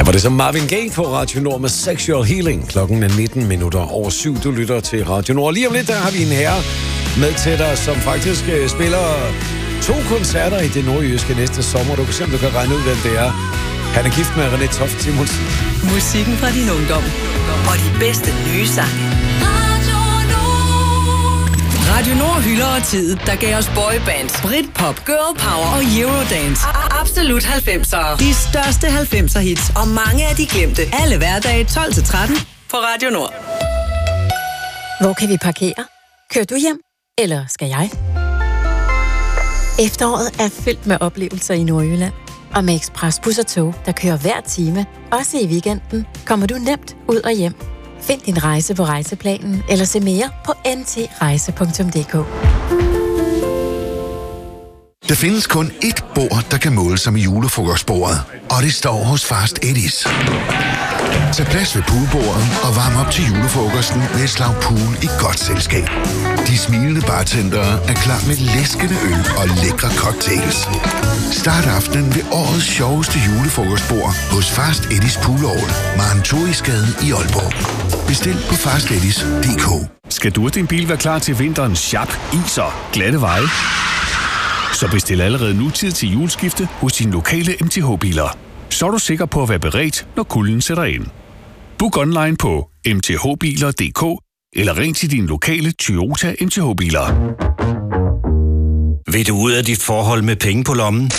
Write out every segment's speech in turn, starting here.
var det så Marvin Gaye på Radio Nord med Sexual Healing. Klokken er 19 minutter over 7. Du lytter til Radio Nord. Lige om lidt, der har vi en herre med til dig, som faktisk spiller 2 koncerter i det nordjyske næste sommer. Du kan se, om du kan regne ud, hvem det er. Han er gift med René Toft Simonsen. Musikken fra din ungdom og de bedste nye sange. Radio Nord hylder tid, der gav os boybands, Britpop, girl power og Eurodance. Absolut 90'ere. De største 90'er hits og mange af de glemte. Alle hverdage 12-13 på Radio Nord. Hvor kan vi parkere? Kører du hjem? Eller skal jeg? Efteråret er fyldt med oplevelser i Nordjylland. Og med ekspresbus og tog, der kører hver time, også i weekenden, kommer du nemt ud og hjem. Find din rejse på Rejseplanen, eller se mere på ntrejse.dk. Der findes kun ét bord, der kan måle sig med julefrokostbordet, og det står hos Fast Eddie's. Tag plads ved poolbordet og varm op til julefrokosten med et slag pool i godt selskab. De smilende bartendere er klar med læskende øl og lækre cocktails. Start aftenen ved årets sjoveste julefrokostbord hos Fast Eddie's Pool Hall, Marentorisgade i Aalborg. Bestil på fasteddies.dk. Skal du og din bil være klar til vinterens sharp, iser, glatte veje? Så bestil allerede nu tid til juleskifte hos dine lokale MTH-biler. Så er du sikker på at være beredt, når kulden sætter ind. Book online på mthbiler.dk eller ring til din lokale Toyota MTH-biler. Vil du ud af dit forhold med penge på lommen?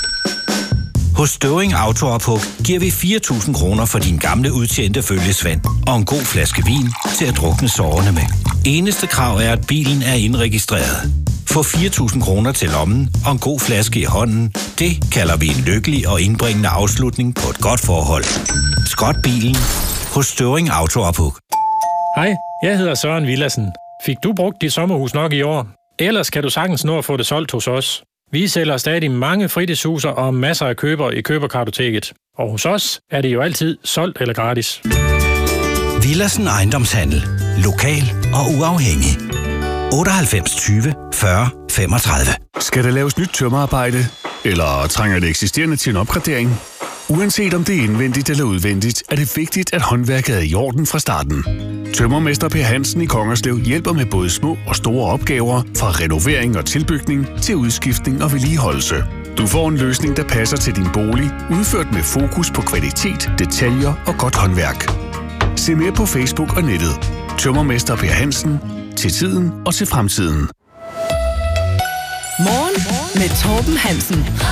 Hos Støvring Auto-ophug giver vi 4.000 kroner for din gamle udtjente følgesvend og en god flaske vin til at drukne sårene med. Eneste krav er, at bilen er indregistreret. Få 4.000 kroner til lommen og en god flaske i hånden. Det kalder vi en lykkelig og indbringende afslutning på et godt forhold. Skrot bilen hos Støvring Auto-ophug. Hej, jeg hedder Søren Villadsen. Fik du brugt dit sommerhus nok i år? Ellers kan du sagtens nå at få det solgt hos os. Vi sælger stadig mange fritidshuser og masser af købere i køberkartoteket. Og hos os er det jo altid solgt eller gratis. Villadsen Ejendomshandel. Lokal og uafhængig. 98 20 40 35. Skal der laves nyt tømmerarbejde? Eller trænger det eksisterende til en opgradering? Uanset om det er indvendigt eller udvendigt, er det vigtigt, at håndværket er i orden fra starten. Tømrermester Per Hansen i Kongerslev hjælper med både små og store opgaver, fra renovering og tilbygning til udskiftning og vedligeholdelse. Du får en løsning, der passer til din bolig, udført med fokus på kvalitet, detaljer og godt håndværk. Se mere på Facebook og nettet. Tømrermester Per Hansen. Til tiden og til fremtiden. Morgen med Torben Hansen.